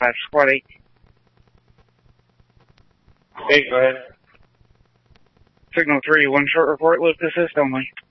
5 Squad 8. Hey, go ahead. Signal 3, 1 short report, loop assist only.